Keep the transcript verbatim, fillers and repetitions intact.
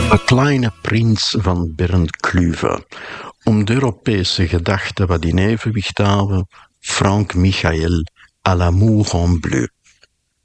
De kleine prins van Bernd Kluve. Om de Europese gedachten wat in evenwicht te houden, Frank Michael à l'amour en bleu.